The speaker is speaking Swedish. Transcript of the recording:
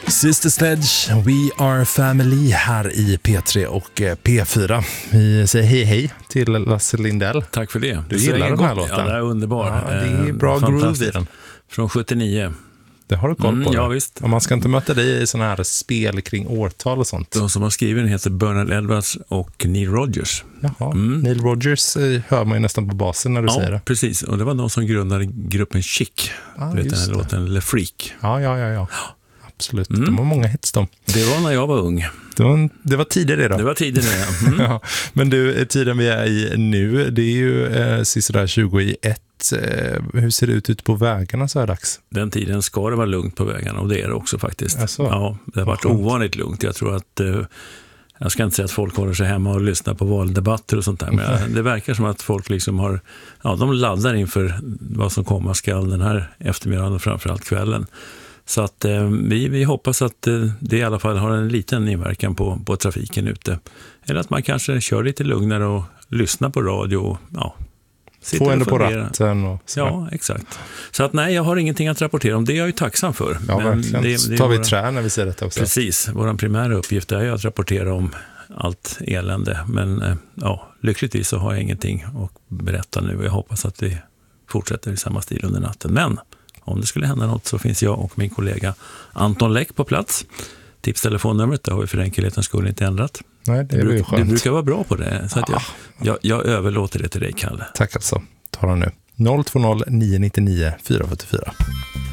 Sister Sledge, We Are Family här i P3 och P4. Vi säger hej till Lasse Lindell. Tack för det. Du gillar den här låten? Ja, det är underbar. Ja, det är bra groove i den. Från 79. Det har du koll på. Ja, visst. Och man ska inte möta dig i sådana här spel kring årtal och sånt. De som har skrivit den heter Bernard Edwards och Neil Rogers. Jaha, Neil Rogers hör man ju nästan på basen när du säger det. Ja, precis. Och det var de som grundade gruppen Chic. Du vet den här låten Le Freak. Ja. Absolut. De har många hits de. Det var när jag var ung. Det var tidigare då. Det var tidigare, ja. Ja. Men du, tiden vi är i nu, det är ju sisådär 20 i 1. Hur ser det ut på vägarna så här dags? Den tiden ska det vara lugnt på vägarna och det är det också faktiskt. Alltså, ja, det har varit ovanligt lugnt. Jag tror att, jag ska inte säga att folk håller sig hemma och lyssnar på valdebatter och sånt där, men det verkar som att folk liksom har, de laddar inför vad som komma skall den här eftermiddagen och framförallt kvällen. Så att vi hoppas att det i alla fall har en liten inverkan på trafiken ute. Eller att man kanske kör lite lugnare och lyssnar på radio och få ändå på ratten. Och ja, exakt. Så att nej, jag har ingenting att rapportera om. Det är jag ju tacksam för. Ja, verkligen. Det tar vi trä när vi ser detta också. Precis. Vår primära uppgift är ju att rapportera om allt elände. Men lyckligtvis så har jag ingenting att berätta nu. Och jag hoppas att vi fortsätter i samma stil under natten. Men om det skulle hända något så finns jag och min kollega Anton Läck på plats. Tipstelefonnumret, det har vi för enkelhetens skull inte ändrat. Nej, det är ju skönt. Du brukar vara bra på det, så att jag överlåter det till dig, Kalle. Tack alltså. Ta den nu. 020 999 444.